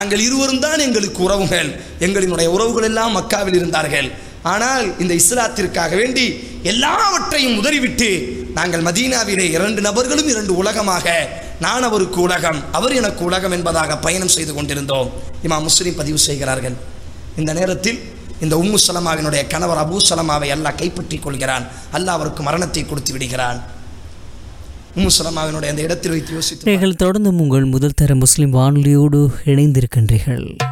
நாங்கள் இருவரும் தான் எங்களுக்கு உறவுகள். எங்களினுடைய உறவுகள் எல்லாம் மக்காவில் இருந்தார்கள். ஆனால் இந்த இஸ்லாத்திற்காக வேண்டி எல்லாவற்றையும் உதறிவிட்டு நாங்கள் மதீனாவிலே 2 நபர்களும் 2 உலகமாக, நான் அவருக்கு உலகம், அவர் எனக்கு உலகம் என்பதாக பயணம் செய்து கொண்டிருந்தோம். இமாம் முஸ்லிம் பதிவு செய்கிறார்கள். இந்த நேரத்தில் இந்த உம்மு சலமாவினுடைய கணவர் அபூ சலமாவை அல்லாஹ் கைப்பற்றிக் கொள்கிறான். அல்லாஹ் அவருக்கு மரணத்தை கொடுத்து விடுகிறான். உம்மு சலமாவினுடைய அந்த இடத்தில் வைத்து யோசித்து நீங்கள் தொடர்ந்து உங்கள் முதல் தர முஸ்லிம் வானொலியோடு இணைந்திருக்கின்றீர்கள்.